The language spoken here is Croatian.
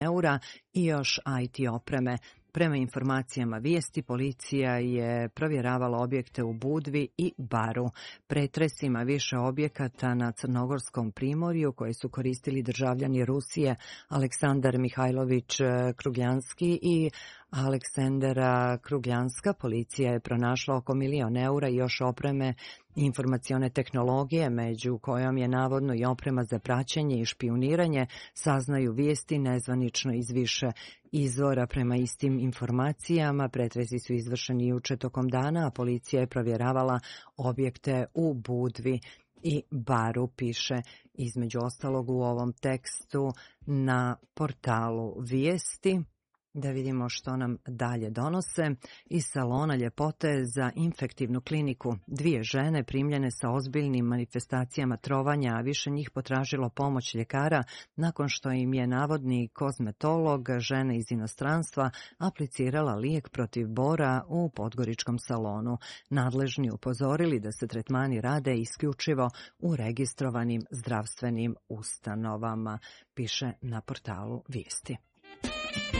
eura i još IT opreme. Prema informacijama vijesti, policija je provjeravala objekte u Budvi i Baru. Pretresima više objekata na Crnogorskom primorju koje su koristili državljani Rusije Aleksandar Mihajlović Krugljanski i Aleksandra Krugljanska, policija je pronašla oko 1.000.000 eura i još opreme informacione tehnologije, među kojom je navodno i oprema za praćenje i špijuniranje, saznaju vijesti nezvanično iz više izvora. Prema istim informacijama, pretresi su izvršeni juče tokom dana, a policija je provjeravala objekte u Budvi i Baru, piše između ostalog u ovom tekstu na portalu Vijesti. Da vidimo što nam dalje donose. Iz salona ljepote za infektivnu kliniku 2 žene primljene sa ozbiljnim manifestacijama trovanja, a više njih potražilo pomoć ljekara nakon što im je navodni kozmetolog, žena iz inostranstva, aplicirala lijek protiv bora u podgoričkom salonu. Nadležni upozorili da se tretmani rade isključivo u registrovanim zdravstvenim ustanovama, piše na portalu Vijesti.